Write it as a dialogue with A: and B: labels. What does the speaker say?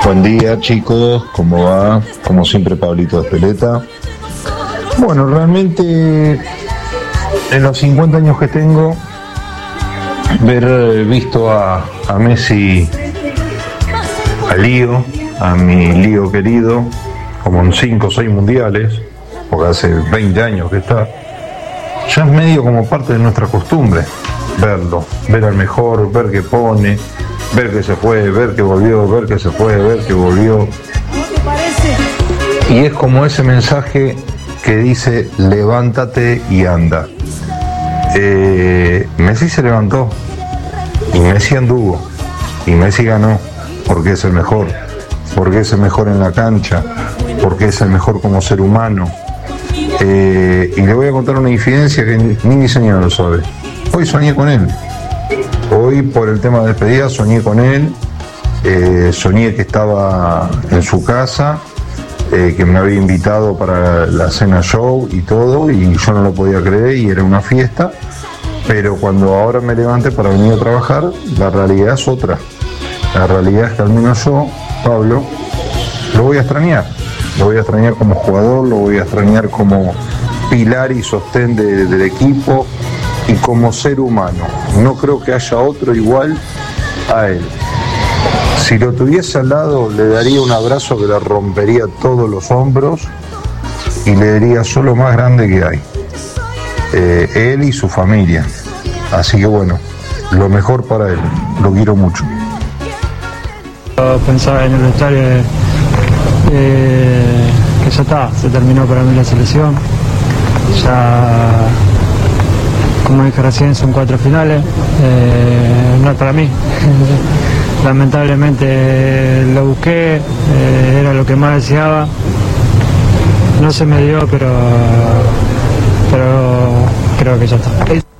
A: Buen día, chicos, ¿cómo va? Como siempre, Pablito Espeleta. Bueno, realmente en los 50 años que tengo, ver visto a Messi, a Lío, a mi Lío querido, como en 5 o 6 mundiales, porque hace 20 años que está, ya es medio como parte de nuestra costumbre, verlo, ver al mejor, ver qué pone, ver que se fue, ver que volvió, ver que se fue, ver que volvió. Y es como ese mensaje que dice, levántate y anda. Messi se levantó, y Messi anduvo, y Messi ganó, porque es el mejor, porque es el mejor en la cancha, porque es el mejor como ser humano. Y le voy a contar una infidencia que ni mi señora lo sabe. Hoy soñé con él. Hoy, por el tema de despedida, soñé con él. Soñé que estaba en su casa, que me había invitado para la cena show y todo, y yo no lo podía creer y era una fiesta. Pero cuando ahora me levanté para venir a trabajar, la realidad es otra. La realidad es que al menos yo, Pablo, lo voy a extrañar. Lo voy a extrañar como jugador, lo voy a extrañar como pilar y sostén del equipo y como ser humano. No creo que haya otro igual a él. Si lo tuviese al lado, le daría un abrazo que le rompería todos los hombros y le diría, sos lo más grande que hay. Él y su familia. Así que bueno, lo mejor para él. Lo quiero mucho.
B: Pensaba en el vestuario que ya está, se terminó para mí la selección. Ya, como dije recién, son 4 finales. No es para mí. Lamentablemente lo busqué, era lo que más deseaba. No se me dio, pero creo que ya está.